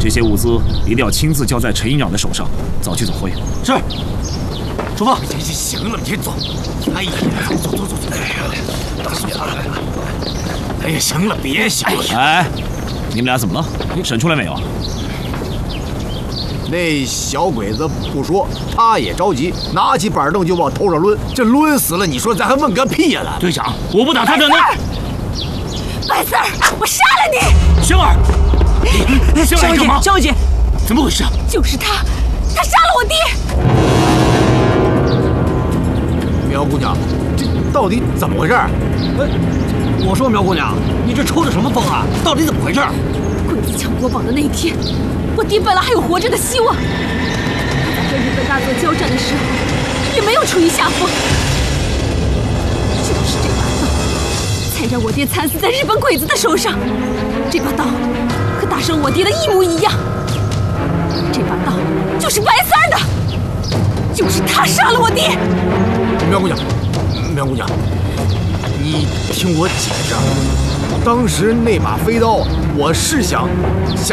这些物资一定要亲自交在陈营长的手上，早去早回。 是。出发。 行了，别走。哎呀，走。哎呀，大叔来了。哎呀，行了，别想了。 哎，你们俩怎么了？审出来没有？ 那小鬼子不说，他也着急，拿起板凳就往头上抡。这抡死了，你说咱还问个屁呀？ 队长，我不打算等你。 白四儿，我杀了你！ 星儿，星儿干嘛？ 小姐， 怎么回事？ 就是他杀了我爹。 苗姑娘，这到底怎么回事？ 我说苗姑娘，你这抽的什么风啊？到底怎么回事？ 鬼子抢国宝的那一天，我爹本来还有活着的希望，他在跟日本大作交战的时候，也没有处于下风。就是这把刀，才让我爹惨死在日本鬼子的手上。这把刀和打伤我爹的一模一样。这把刀就是白三儿的，就是他杀了我爹。 苗姑娘，你听我解释。当时那把飞刀，我是想